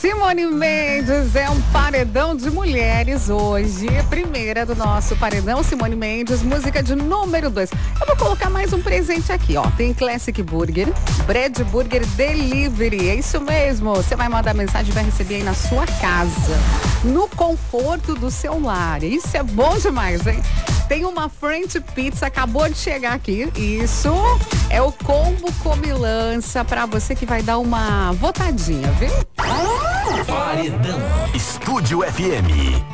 Simone Mendes é um paredão de mulheres hoje. Primeira do nosso paredão, Simone Mendes, música de número 2. Eu vou colocar mais um presente aqui, ó. Tem Classic Burger, Bread Burger Delivery. É isso mesmo. Você vai mandar mensagem e vai receber aí na sua casa, no conforto do seu lar. Isso é bom demais, hein? Tem uma French Pizza, acabou de chegar aqui. Isso é o combo comilança pra você que vai dar uma votadinha, viu? Paredão Estúdio FM.